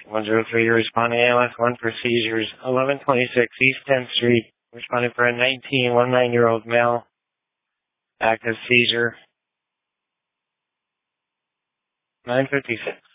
103, you're responding ALS 1 for seizures. 1126 East 10th Street, responding for a 19-year-old male, active seizure. 956.